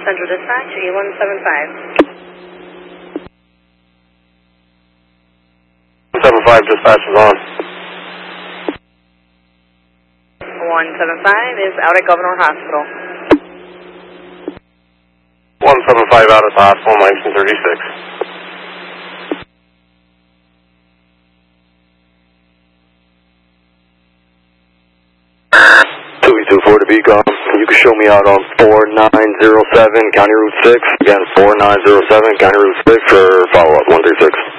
Central Dispatch, E175. 175 dispatch is on. 175 is out at Governor Hospital. 175 out at the hospital, 1936. 224 to Beacon. You can show me out on 4907 County Route 6. Again, 4907 County Route 6 for follow-up 136.